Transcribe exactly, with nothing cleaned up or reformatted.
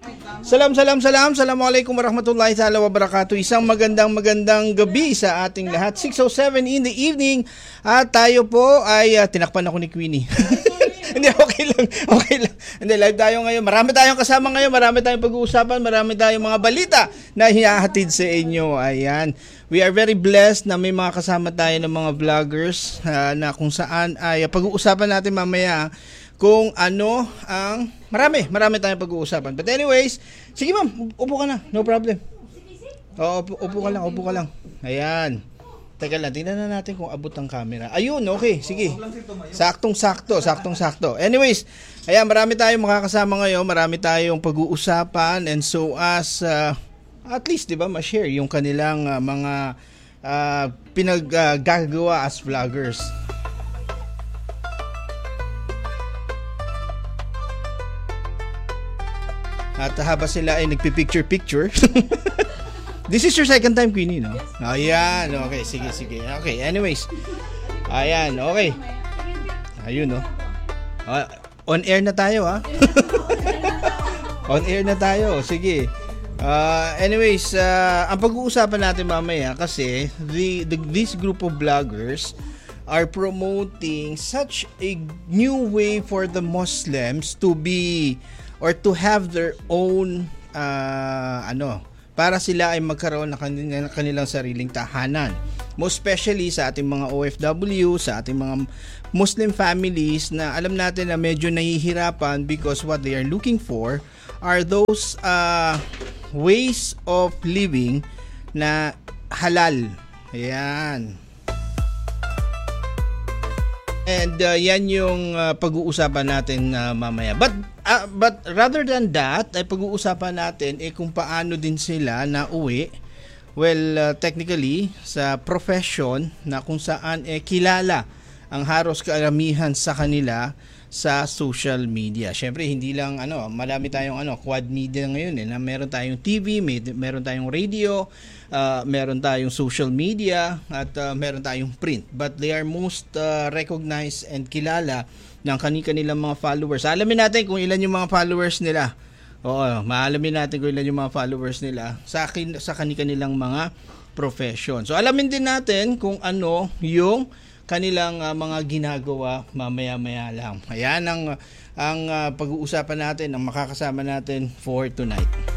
Salam, salam, salam. Assalamualaikum warahmatullahi ta'ala wabarakatuh. Isang magandang magandang gabi sa ating lahat. six oh seven in the evening. At tayo po ay uh, tinakpan ako ni Queenie. Hindi, okay lang. Okay lang. Hindi, live tayo ngayon. Marami tayong kasama ngayon. Marami tayong pag-uusapan. Marami tayong mga balita na hihahatid sa inyo. Ayan. We are very blessed na may mga kasama tayo ng mga vloggers uh, na kung saan ay uh, pag-uusapan natin mamaya kung ano ang marami, marami tayong pag-uusapan. But anyways, sige ma'am, upo ka na. No problem. Oo, upo, upo ka lang, upo ka lang. Ayan. Teka lang, tingnan na natin kung abot ang camera. Ayun, okay, sige. Saktong-sakto, saktong-sakto. Anyways, ayan, marami tayong makakasama ngayon. Marami tayong pag-uusapan. And so as, uh, at least, di ba, ma-share yung kanilang uh, mga uh, pinaggagawa uh, as vloggers. At habang sila ay nagpipicture-picture. This is your second time, Queenie, no? Ayan, okay, sige, sige. Okay, anyways. Ayan, okay. Ayun, no? Uh, on air na tayo, ha? On air na tayo, sige. Uh, anyways, uh, ang pag-uusapan natin mamaya kasi the, the, this group of vloggers are promoting such a new way for the Muslims to be or to have their own uh, ano para sila ay magkaroon ng kanilang, kanilang sariling tahanan. Most especially sa ating mga O F W, sa ating mga Muslim families na alam natin na medyo nahihirapan because what they are looking for are those uh, ways of living na halal. Ayan. And uh, yan yung uh, pag-uusapan natin uh, mamaya. But uh, but rather than that, ay pag-uusapan natin eh kung paano din sila nauwi. Well, uh, technically sa profession na kung saan eh kilala ang halos karamihan sa kanila sa social media. Syempre hindi lang ano, marami tayong ano, quad media ngayon eh, na meron tayong T V, may, meron tayong radio, uh, meron tayong social media at uh, meron tayong print. But they are most uh, recognized and kilala ng kani-kanilang mga followers. Alamin natin kung ilan yung mga followers nila. Oo, maalamin natin kung ilan yung mga followers nila sa akin sa kani-kanilang mga profession. So alamin din natin kung ano yung kanilang uh, mga ginagawa mamaya-maya lang. Ayan ang ang uh, pag-uusapan natin, ang makakasama natin for tonight.